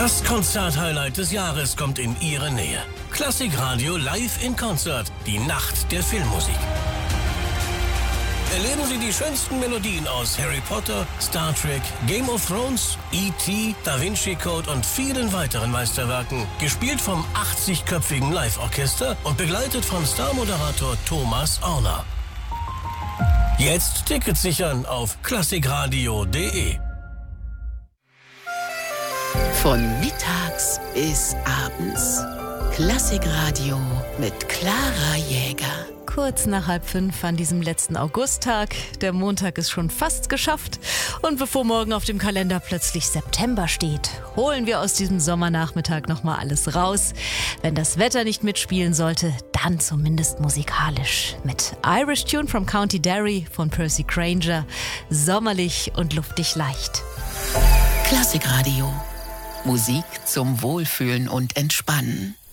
Das Konzert-Highlight des Jahres kommt in Ihre Nähe. Klassikradio live in Konzert, die Nacht der Filmmusik. Erleben Sie die schönsten Melodien aus Harry Potter, Star Trek, Game of Thrones, E.T., Da Vinci Code und vielen weiteren Meisterwerken. Gespielt vom 80-köpfigen Live-Orchester und begleitet von Star-Moderator Thomas Orner. Jetzt Tickets sichern auf klassikradio.de. Von mittags bis abends. Klassikradio mit Clara Jäger. Kurz nach 4:30 an diesem letzten Augusttag. Der Montag ist schon fast geschafft. Und bevor morgen auf dem Kalender plötzlich September steht, holen wir aus diesem Sommernachmittag nochmal alles raus. Wenn das Wetter nicht mitspielen sollte, dann zumindest musikalisch. Mit Irish Tune from County Derry von Percy Grainger. Sommerlich und luftig leicht. Klassikradio. Musik zum Wohlfühlen und Entspannen.